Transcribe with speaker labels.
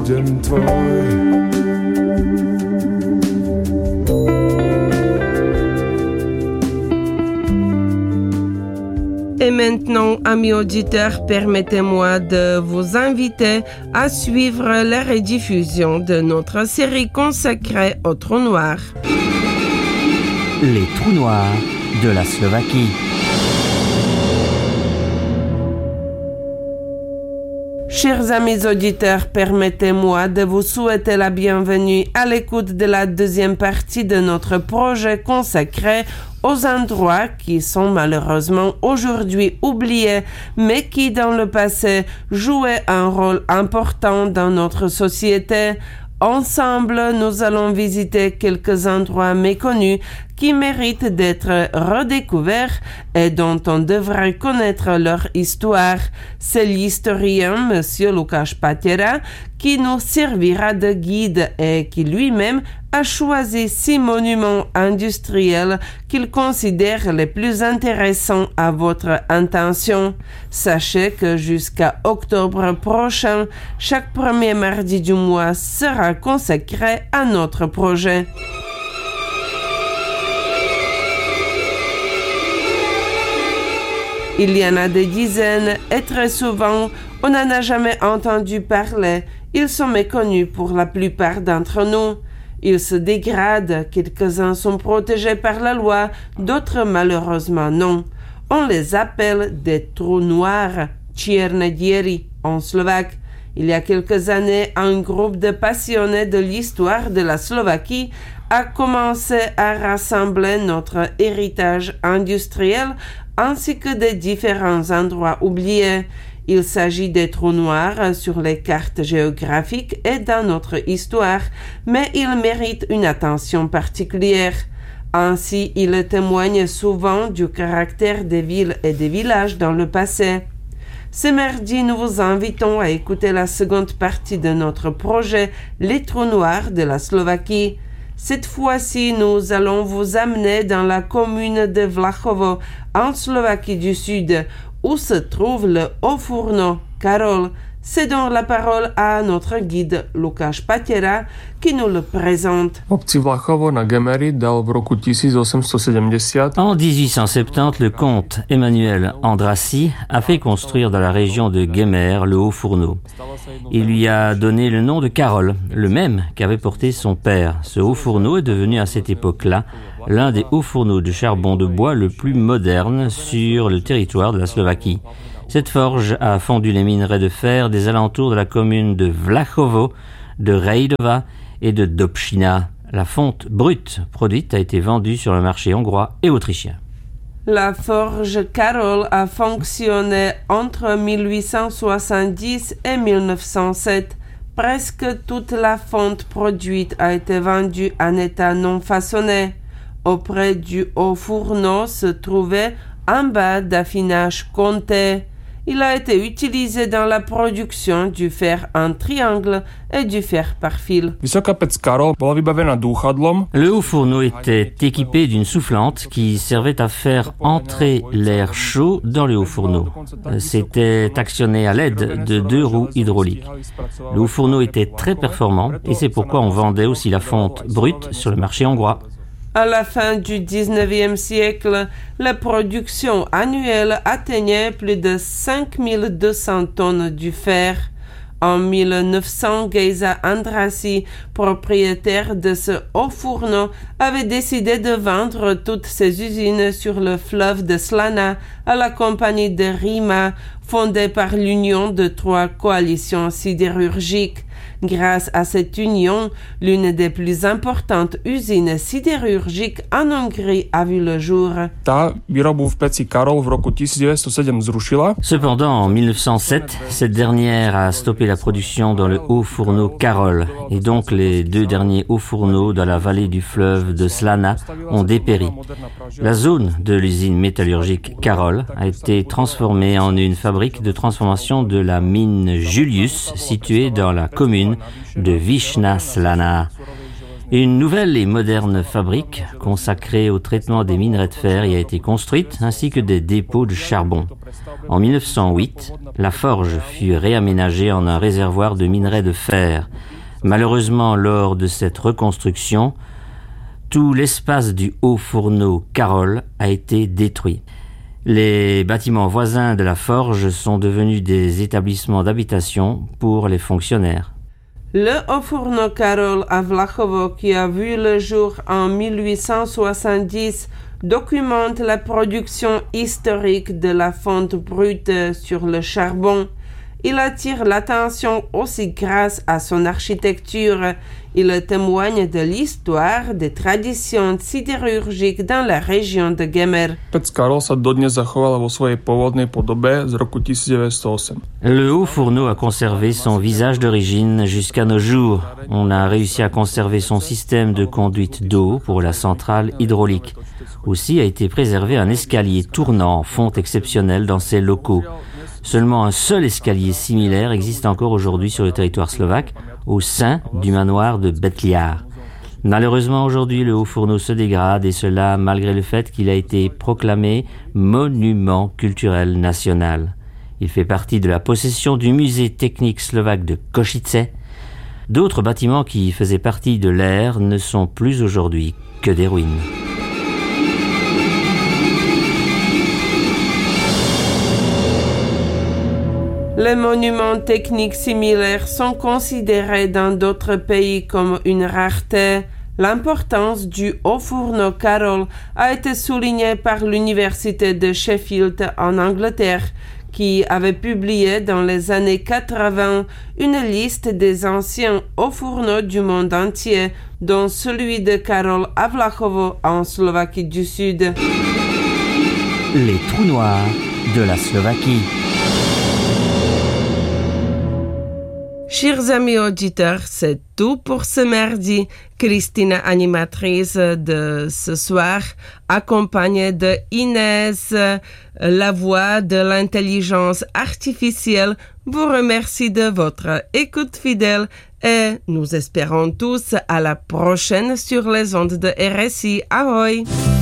Speaker 1: budem tvoj.
Speaker 2: Et maintenant, amis auditeurs, permettez-moi de vous inviter à suivre la rediffusion de notre série consacrée aux trous noirs.
Speaker 3: Les trous noirs de la Slovaquie.
Speaker 2: Chers amis auditeurs, permettez-moi de vous souhaiter la bienvenue à l'écoute de la deuxième partie de notre projet consacré aux endroits qui sont malheureusement aujourd'hui oubliés, mais qui dans le passé jouaient un rôle important dans notre société. Ensemble, nous allons visiter quelques endroits méconnus qui méritent d'être redécouverts et dont on devrait connaître leur histoire. C'est l'historien Monsieur Lukáš Patěra qui nous servira de guide et qui lui-même a choisi 6 monuments industriels qu'il considère les plus intéressants à votre intention. Sachez que jusqu'à octobre prochain, chaque premier mardi du mois sera consacré à notre projet. Il y en a des dizaines et très souvent, on n'en a jamais entendu parler. Ils sont méconnus pour la plupart d'entre nous. Ils se dégradent, quelques-uns sont protégés par la loi, d'autres malheureusement non. On les appelle des trous noirs, čierne diery en slovaque. Il y a quelques années, un groupe de passionnés de l'histoire de la Slovaquie a commencé à rassembler notre héritage industriel ainsi que des différents endroits oubliés. Il s'agit des trous noirs sur les cartes géographiques et dans notre histoire, mais ils méritent une attention particulière. Ainsi, ils témoignent souvent du caractère des villes et des villages dans le passé. Ce mardi, nous vous invitons à écouter la seconde partie de notre projet Les trous noirs de la Slovaquie. Cette fois-ci, nous allons vous amener dans la commune de Vlachovo, en Slovaquie du Sud, où se trouve le Haut-Fourneau, Karol. Cédons la parole à notre guide Lukáš Patěra qui nous le présente.
Speaker 4: Obci Vlachovo na Gemery dal v roku 1870.
Speaker 3: En 1870, le comte Emmanuel Andrassy a fait construire dans la région de Gemer le Haut-Fourneau. Il lui a donné le nom de Karol, le même qu'avait porté son père. Ce Haut-Fourneau est devenu à cette époque-là l'un des hauts fourneaux de charbon de bois le plus moderne sur le territoire de la Slovaquie. Cette forge a fondu les minerais de fer des alentours de la commune de Vlachovo, de Rejdova et de Dobšina. La fonte brute produite a été vendue sur le marché hongrois et autrichien.
Speaker 2: La forge Karol a fonctionné entre 1870 et 1907. Presque toute la fonte produite a été vendue en état non façonné. Auprès du Haut-Fourneau se trouvait un bas d'affinage compté. Il a été utilisé dans la production du fer en triangle et du fer par fil.
Speaker 3: Le Haut-Fourneau était équipé d'une soufflante qui servait à faire entrer l'air chaud dans le Haut-Fourneau. C'était actionné à l'aide de 2 roues hydrauliques. Le Haut-Fourneau était très performant et c'est pourquoi on vendait aussi la fonte brute sur le marché hongrois.
Speaker 2: À la fin du 19e siècle, la production annuelle atteignait plus de 5200 tonnes du fer. En 1900, Géza Andrassy, propriétaire de ce Haut-Fourneau, avait décidé de vendre toutes ses usines sur le fleuve de Slana à la compagnie de Rima, fondée par l'union de 3 coalitions sidérurgiques. Grâce à cette union, l'une des plus importantes usines sidérurgiques en Hongrie a vu le jour.
Speaker 3: Cependant, en 1907, cette dernière a stoppé la production dans le Haut-Fourneau Karol, et donc les 2 derniers hauts-fourneaux dans la vallée du fleuve de Slana ont dépéri. La zone de l'usine métallurgique Karol a été transformée en une fabrique de transformation de la mine Julius, située dans la commune de Vyšná Slaná. Une nouvelle et moderne fabrique consacrée au traitement des minerais de fer y a été construite, ainsi que des dépôts de charbon. En 1908, la forge fut réaménagée en un réservoir de minerais de fer. Malheureusement, lors de cette reconstruction, tout l'espace du Haut-Fourneau Carol a été détruit. Les bâtiments voisins de la forge sont devenus des établissements d'habitation pour les fonctionnaires.
Speaker 2: Le Haut-Fourneau Carol à Vlachovo, qui a vu le jour en 1870, documente la production historique de la fonte brute sur le charbon. Il attire l'attention aussi grâce à son architecture. Il témoigne de l'histoire des traditions sidérurgiques dans la région de Gemer.
Speaker 4: Pec Karol sa dodnes zachovala vo svojej pôvodnej podobe z roku 1908.
Speaker 3: Le Haut-Fourneau a conservé son visage d'origine jusqu'à nos jours. On a réussi à conserver son système de conduite d'eau pour la centrale hydraulique. Aussi a été préservé un escalier tournant en fonte exceptionnelle dans ses locaux. Seulement un seul escalier similaire existe encore aujourd'hui sur le territoire slovaque, au sein du manoir de Betliar. Malheureusement, aujourd'hui, le Haut-Fourneau se dégrade, et cela malgré le fait qu'il a été proclamé monument culturel national. Il fait partie de la possession du musée technique slovaque de Košice. D'autres bâtiments qui faisaient partie de l'ère ne sont plus aujourd'hui que des ruines.
Speaker 2: Les monuments techniques similaires sont considérés dans d'autres pays comme une rareté. L'importance du Haut-Fourneau Carol a été soulignée par l'Université de Sheffield en Angleterre, qui avait publié dans les années 80 une liste des anciens hauts-fourneaux du monde entier, dont celui de Karol à Vlachovo en Slovaquie du Sud.
Speaker 3: Les trous noirs de la Slovaquie.
Speaker 2: Chers amis auditeurs, c'est tout pour ce mardi. Christina, animatrice de ce soir, accompagnée de Inès, la voix de l'intelligence artificielle, vous remercie de votre écoute fidèle et nous espérons tous à la prochaine sur les ondes de RSI. Ahoy!